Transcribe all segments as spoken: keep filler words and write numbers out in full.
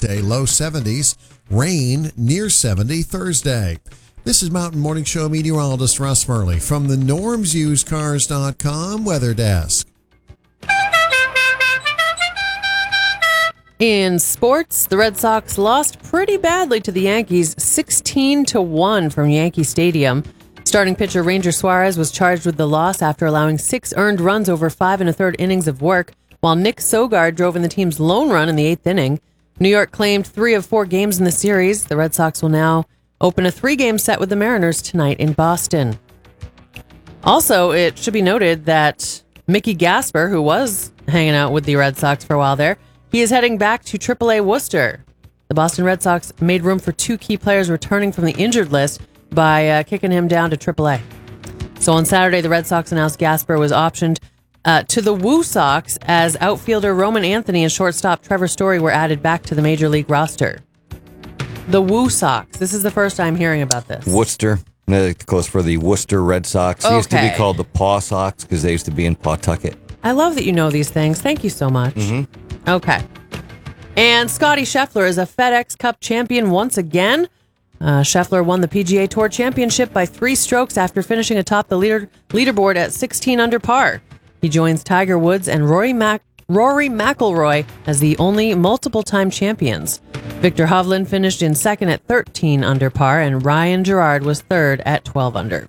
Wednesday, low seventies. Rain near seventy Thursday. This is Mountain Morning Show meteorologist Russ Murley from the norms used cars dot com weather desk. In sports, the Red Sox lost pretty badly to the Yankees, sixteen to one from Yankee Stadium. Starting pitcher Ranger Suarez was charged with the loss after allowing six earned runs over five and a third innings of work, while Nick Sogard drove in the team's lone run in the eighth inning. New York claimed three of four games in the series. The Red Sox will now open a three-game set with the Mariners tonight in Boston. Also, it should be noted that Mickey Gasper, who was hanging out with the Red Sox for a while there, he is heading back to triple A Worcester. The Boston Red Sox made room for two key players returning from the injured list by uh, kicking him down to triple A. So on Saturday, the Red Sox announced Gasper was optioned uh, to the Woo Sox as outfielder Roman Anthony and shortstop Trevor Story were added back to the Major League roster. The Woo Sox. This is the first time hearing about this. Worcester. It goes for the Worcester Red Sox. They used to be Okay. called the Paw Sox because they used to be in Pawtucket. I love that you know these things. Thank you so much. Mm-hmm. Okay. And Scotty Scheffler is a FedEx Cup champion once again. Uh, Scheffler won the P G A Tour Championship by three strokes after finishing atop the leader, leaderboard at sixteen under par. He joins Tiger Woods and Rory, Mac, Rory McIlroy as the only multiple-time champions. Victor Hovland finished in second at thirteen under par, and Ryan Gerard was third at twelve under.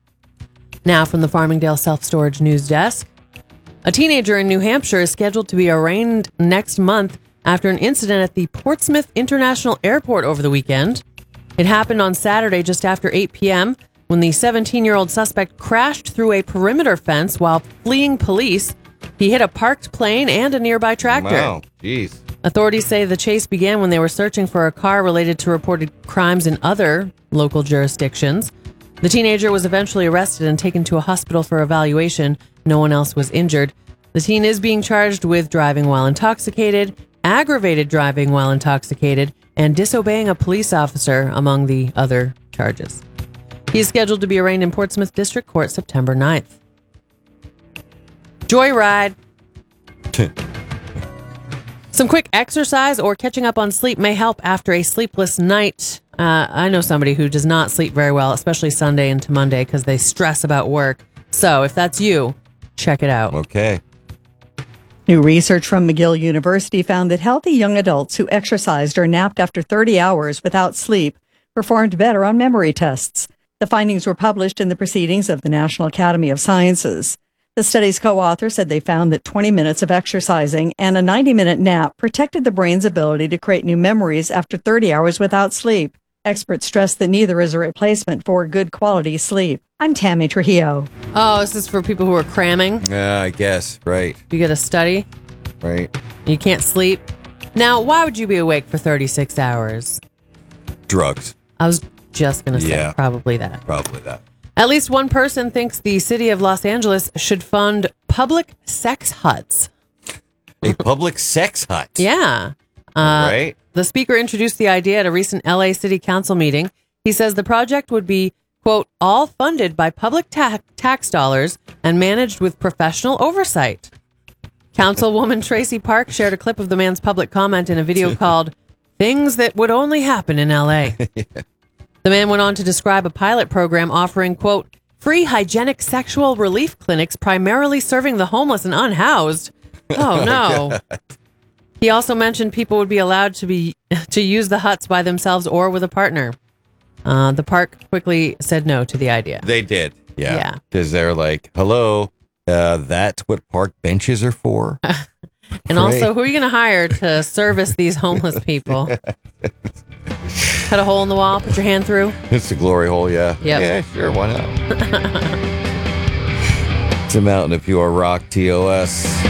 Now from the Farmingdale Self-Storage News Desk. A teenager in New Hampshire is scheduled to be arraigned next month after an incident at the Portsmouth International Airport over the weekend. It happened on Saturday just after eight p.m. when the seventeen-year-old suspect crashed through a perimeter fence while fleeing police. He hit a parked plane and a nearby tractor. Wow, jeez. Authorities say the chase began when they were searching for a car related to reported crimes in other local jurisdictions. The teenager was eventually arrested and taken to a hospital for evaluation. No one else was injured. The teen is being charged with driving while intoxicated, aggravated driving while intoxicated, and disobeying a police officer, among the other charges. He is scheduled to be arraigned in Portsmouth District Court September ninth. Joyride. Some quick exercise or catching up on sleep may help after a sleepless night. Uh, I know somebody who does not sleep very well, especially Sunday into Monday, because they stress about work. So if that's you, check it out. Okay. New research from McGill University found that healthy young adults who exercised or napped after thirty hours without sleep performed better on memory tests. The findings were published in the Proceedings of the National Academy of Sciences. The study's co-author said they found that twenty minutes of exercising and a ninety-minute nap protected the brain's ability to create new memories after thirty hours without sleep. Experts stress that neither is a replacement for good quality sleep. I'm Tammy Trujillo. Oh, this is for people who are cramming. Yeah, I guess. Right. You get a study. Right. You can't sleep. Now, why would you be awake for thirty-six hours? Drugs. I was just going to say Yeah. probably that. Probably that. At least one person thinks the city of Los Angeles should fund public sex huts. A public sex hut. Yeah. Uh, Right. The speaker introduced the idea at a recent L A City Council meeting. He says the project would be, quote, all funded by public ta- tax dollars and managed with professional oversight. Councilwoman Tracy Park shared a clip of the man's public comment in a video called Things That Would Only Happen in L A. Yeah. The man went on to describe a pilot program offering, quote, free hygienic sexual relief clinics primarily serving the homeless and unhoused. Oh, no. He also mentioned people would be allowed to be to use the huts by themselves or with a partner. Uh, the park quickly said no to the idea. They did. Yeah. Yeah. Because they're like, hello, uh, that's what park benches are for. And also, who are you going to hire to service these homeless people? Cut a hole in the wall, put your hand through. It's the glory hole, yeah. Yep. Yeah, sure, why not? It's a mountain of pure rock, T O S.